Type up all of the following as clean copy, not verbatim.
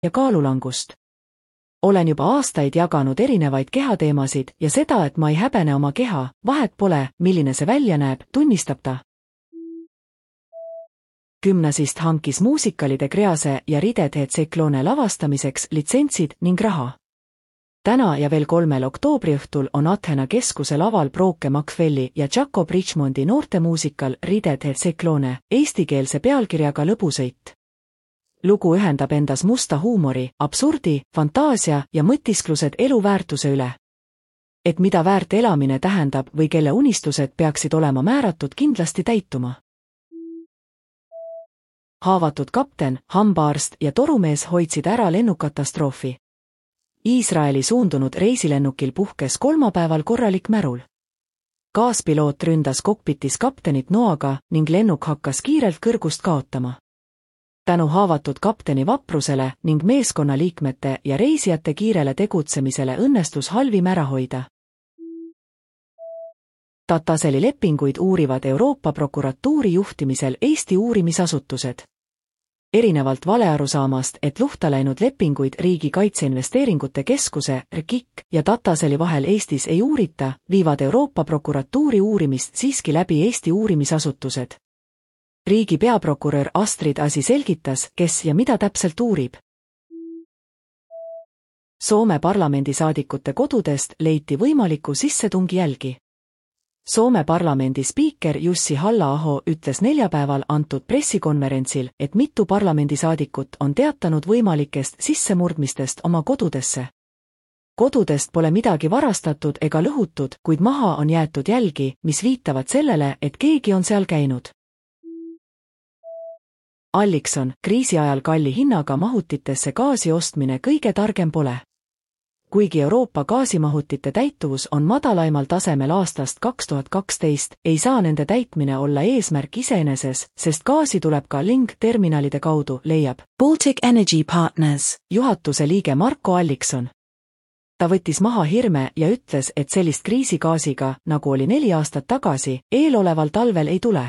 ja kaalulangust. Olen juba aastaid jaganud erinevaid kehateemasid ja seda, et ma ei häbene oma keha, vahet pole, milline see välja näeb, tunnistab ta. Gymnasist hankis muusikalide Krease ja Rided Cyclone lavastamiseks litsentsid ning raha. Täna ja veel 3. oktoobriõhtul on Athena keskuse laval Brooke Macfelli ja Jacob Richmondi noortemuusikal Rided Cyclone, eestikeelse pealkirjaga Lõbusõit. Lugu ühendab endas musta huumori, absurdi, fantaasia ja mõtisklused elu väärtuse üle. Et mida väärt elamine tähendab või kelle unistused peaksid olema määratud kindlasti täituma. Haavatud kapten, hambaarst ja torumees hoidsid ära lennukatastroofi. Iisraeli suundunud reisilennukil puhkes kolmapäeval korralik märul. Kaaspiloot ründas kokpitis kaptenit noaga ning lennuk hakkas kiirelt kõrgust kaotama. Tänu haavatud kapteni vaprusele ning meeskonnaliikmete ja reisijate kiirele tegutsemisele õnnestus halvim ära hoida. Tataseli lepinguid uurivad Euroopa prokuratuuri juhtimisel Eesti uurimisasutused. Erinevalt valearusaamast, et luhta läinud lepinguid Riigi Kaitseinvesteeringute Keskuse RKIK ja Tataseli vahel Eestis ei uurita, viivad Euroopa prokuratuuri uurimist siiski läbi Eesti uurimisasutused. Riigi peaprokurör Astrid Asi selgitas, kes ja mida täpselt uurib. Soome parlamendisaadikute kodudest leiti võimaliku sissetungi jälgi. Soome parlamendi spiiker Jussi Halla-aho ütles neljapäeval antud pressikonverentsil, et mitu parlamendisaadikut on teatanud võimalikest sissemurdmistest oma kodudesse. Kodudest pole midagi varastatud ega lõhutud, kuid maha on jäetud jälgi, mis viitavad sellele, et keegi on seal käinud. Allikson, kriisi ajal kalli hinnaga mahutitesse gaasi ostmine kõige targem pole. Kuigi Euroopa gaasimahutite täituvus on madalaimal tasemel aastast 2012, ei saa nende täitmine olla eesmärk iseeneses, sest gaasi tuleb ka LNG-terminalide kaudu, leiab Baltic Energy Partners juhatuse liige Marko Allikson. Ta võttis maha hirme ja ütles, et sellist kriisigaasiga, nagu oli 4 aastat tagasi, eeloleval talvel ei tule.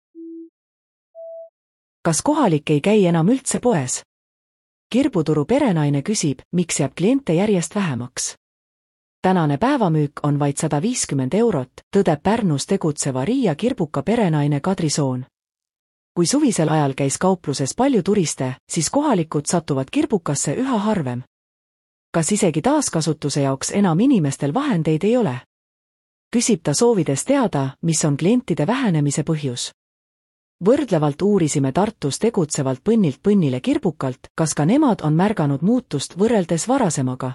Kas kohalik ei käi enam üldse poes? Kirbuturu perenaine küsib, miks jääb kliente järjest vähemaks. Tänane päevamüük on vaid 150 €, tõdeb Pärnus tegutseva Riia kirbuka perenaine Kadri Soon. Kui suvisel ajal käis kaupluses palju turiste, siis kohalikud satuvad kirbukasse üha harvem. Kas isegi taaskasutuse jaoks enam inimestel vahendeid ei ole? Küsib ta soovides teada, mis on klientide vähenemise põhjus. Võrdlevalt uurisime Tartus tegutsevalt Põnnilt Põnnile kirbukalt, kas ka nemad on märganud muutust võrreldes varasemaga.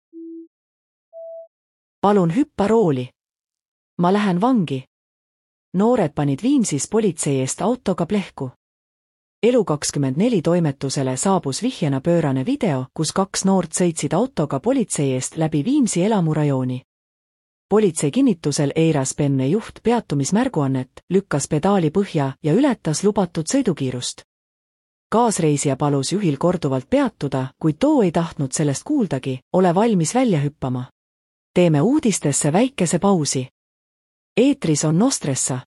Palun hüppa rooli. Ma lähen vangi. Noored panid Viimsis politsei eest autoga plehku. Elu24 toimetusele saabus vihjena pöörane video, kus 2 noort sõitsid autoga politsei eest läbi Viimsi elamurajooni. Politsei kinnitusel eiras Penne juht peatumismärguannet, lükkas pedaali põhja ja ületas lubatud sõidukiirust. Kaasreisija palus juhil korduvalt peatuda, kuid too ei tahtnud sellest kuuldagi, ole valmis välja hüppama. Teeme uudistesse väikese pausi. Eetris on Nostressa.